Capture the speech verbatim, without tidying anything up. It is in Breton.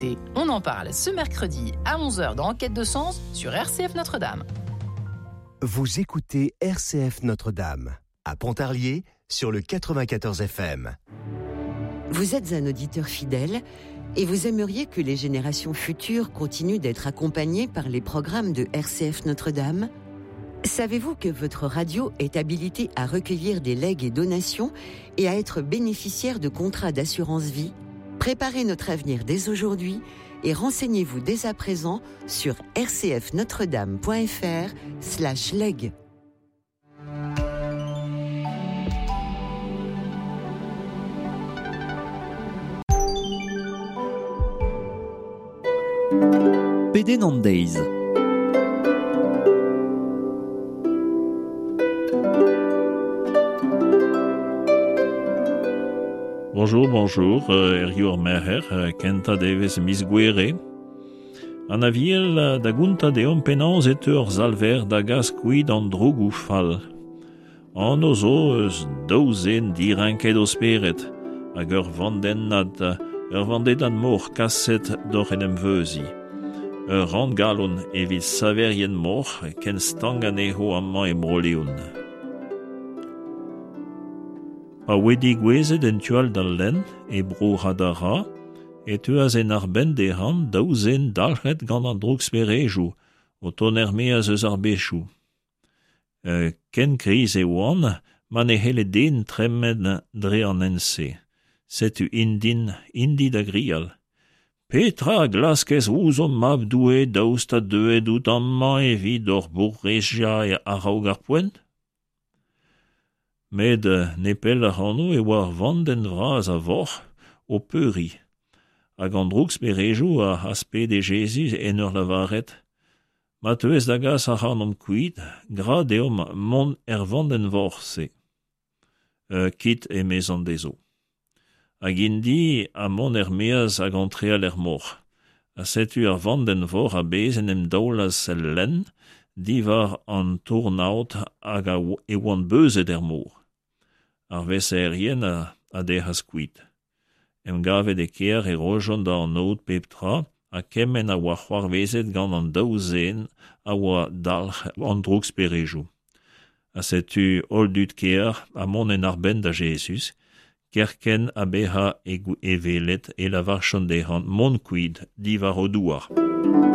Et on en parle ce mercredi à onze heures dans Enquête de sens sur R C F Notre-Dame. Vous écoutez R C F Notre-Dame, à Pontarlier, sur le quatre-vingt-quatorze F M. Vous êtes un auditeur fidèle et vous aimeriez que les générations futures continuent d'être accompagnées par les programmes de R C F Notre-Dame ? Savez-vous que votre radio est habilitée à recueillir des legs et donations et à être bénéficiaire de contrats d'assurance vie ? Préparez notre avenir dès aujourd'hui et renseignez-vous dès à présent sur rcfnotredame.fr slash leg. P D Nandays. Bonjour, bonjour, er ur meher, kenta devez misguere. An aviel da gunta de ompenans et ur zalver da gasquid an drougou fall. An ozo eus douzen diranket o speret, hag ur vanden nad, ur vandet an mor kasset d'or en emveuzi. Ur rand galon evit saverien mor, ken stang aneho amman e broleoun. A wedi gwezet en tual dal len e bro radara, et eus en arben dehan daouzen dalchet gant an droug sperejou, o toner meaz eus ar bechou. Uh, ken kriz e oan, man e hele den tremen dre an ense. Setu indin, indi da grial. Petra glaskez ouzo mab doue daousta deud out amman evit ur bourreja e araoug ar poent? Med nepel ar anno e war vanden vraz a vor o peuri. Hag an droug sperejou a asped e Jezus en ur lavaret. Ma teuez da gas ar anom kuit, grad eom mon er vanden vor se. Uh, kit e mezan dezo. Hag indi a mon er meaz hag an treal er mor. A setu ar vanden vor a bezen em daolas sel len, divar an tournaut hag a e oan beuzet er mor. Ar vese erien a, a dehas kuit. Em gavet e ker e rojon da an oud peptra, a kemen a oa c'hoarvezet gant an daouzen a oa dalch an droug sperejou. A setu oldut ker a mon en arben da Jezus, kerken a beha e, e velet e la varchon dehan mon kuit divar o douar.